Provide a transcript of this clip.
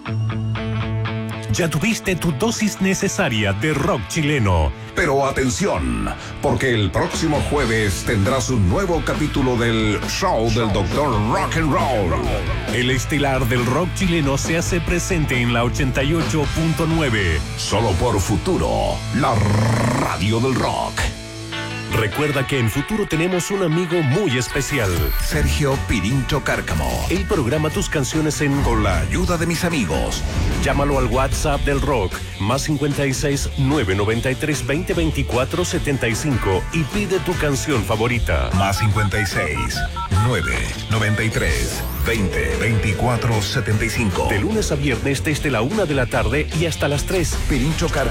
Ya tuviste tu dosis necesaria de rock chileno. Pero atención, porque el próximo jueves tendrás un nuevo capítulo del Show del Doctor Rock and Roll. El estelar del rock chileno se hace presente en la 88.9. Solo por Futuro, la radio del rock. Recuerda que en Futuro tenemos un amigo muy especial. Sergio Pirincho Cárcamo. Él programa tus canciones con la ayuda de mis amigos. Llámalo al WhatsApp del rock, más 56 993 20 24 75 y pide tu canción favorita. Más 56 993 20 24 75. De lunes a viernes desde la 1 de la tarde y hasta las 3. Pirincho Cárcamo.